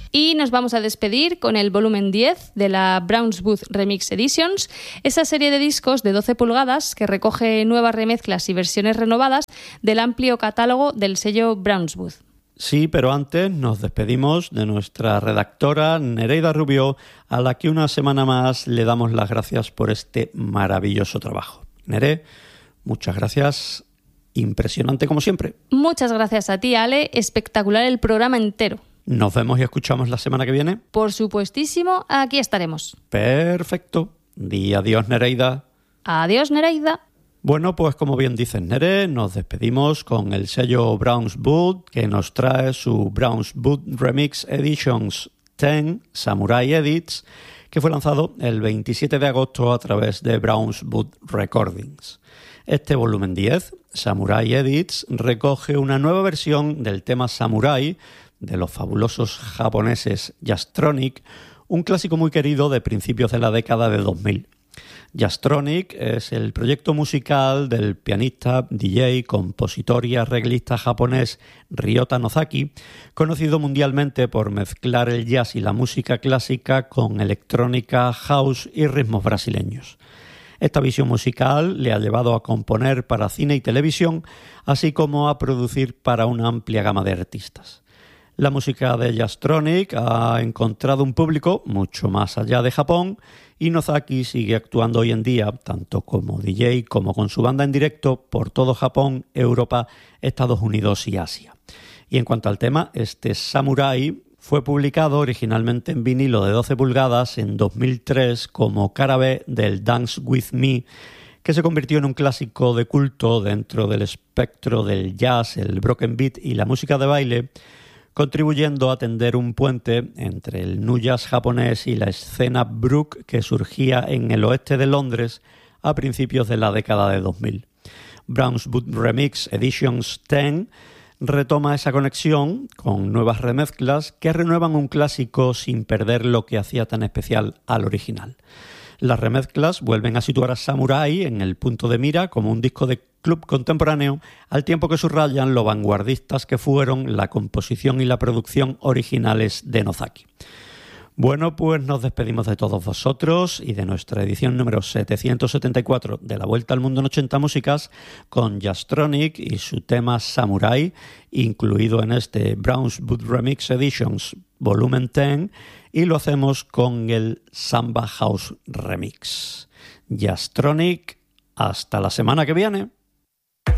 Y nos vamos a despedir con el volumen 10 de la Browns Booth Remix Editions, esa serie de discos de 12 pulgadas que recoge nuevas remezclas y versiones renovadas del amplio catálogo del sello Browns Booth. Sí, pero antes nos despedimos de nuestra redactora Nereida Rubio, a la que una semana más le damos las gracias por este maravilloso trabajo. Nere, muchas gracias. Impresionante como siempre. Muchas gracias a ti, Ale. Espectacular el programa entero. ¿Nos vemos y escuchamos la semana que viene? Por supuestísimo, aquí estaremos. Perfecto. Di adiós, Nereida. Adiós, Nereida. Bueno, pues como bien dices, Nere, nos despedimos con el sello Browns Booth, que nos trae su Browns Booth Remix Editions 10 Samurai Edits, que fue lanzado el 27 de agosto a través de Browns Booth Recordings. Este volumen 10, Samurai Edits, recoge una nueva versión del tema Samurai de los fabulosos japoneses Jazztronic, un clásico muy querido de principios de la década de 2000. Jazztronic es el proyecto musical del pianista, DJ, compositor y arreglista japonés Ryota Nozaki, conocido mundialmente por mezclar el jazz y la música clásica con electrónica, house y ritmos brasileños. Esta visión musical le ha llevado a componer para cine y televisión, así como a producir para una amplia gama de artistas. La música de Jazztronic ha encontrado un público mucho más allá de Japón y Nozaki sigue actuando hoy en día, tanto como DJ como con su banda en directo, por todo Japón, Europa, Estados Unidos y Asia. Y en cuanto al tema, este Samurai fue publicado originalmente en vinilo de 12 pulgadas en 2003 como cara B del Dance With Me, que se convirtió en un clásico de culto dentro del espectro del jazz, el broken beat y la música de baile, contribuyendo a tender un puente entre el nu jazz japonés y la escena Brook que surgía en el oeste de Londres a principios de la década de 2000. Browns Booth Remix Editions 10 retoma esa conexión con nuevas remezclas que renuevan un clásico sin perder lo que hacía tan especial al original. Las remezclas vuelven a situar a Samurai en el punto de mira como un disco de club contemporáneo, al tiempo que subrayan lo vanguardistas que fueron la composición y la producción originales de Nozaki. Bueno, pues nos despedimos de todos vosotros y de nuestra edición número 774 de La Vuelta al Mundo en 80 Músicas con Jazztronic y su tema Samurai, incluido en este Browns Booth Remix Editions Volumen 10, y lo hacemos con el Samba House Remix. Jazztronic, hasta la semana que viene.